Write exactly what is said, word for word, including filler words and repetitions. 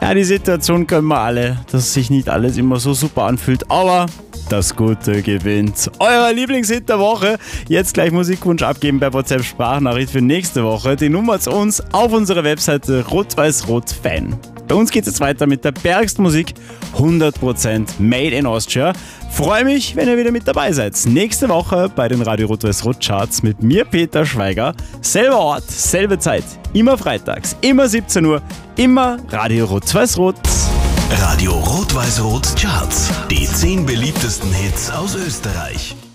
Ja, die Situation können wir alle, dass sich nicht alles immer so super anfühlt, aber das Gute gewinnt. Euer Lieblingshit der Woche. Jetzt gleich Musikwunsch abgeben bei WhatsApp Sprachnachricht für nächste Woche. Die Nummer zu uns auf unserer Webseite rot-weiß-rot-fan. Bei uns geht es jetzt weiter mit der Bergstmusik, hundert Prozent Made in Austria. Freue mich, wenn ihr wieder mit dabei seid. Nächste Woche bei den Radio Rot-Weiß-Rot Charts mit mir, Peter Schweiger. Selber Ort, selbe Zeit. Immer freitags, immer siebzehn Uhr, immer Radio Rot-Weiß-Rot. Radio Rot-Weiß-Rot Charts. Die zehn beliebtesten Hits aus Österreich.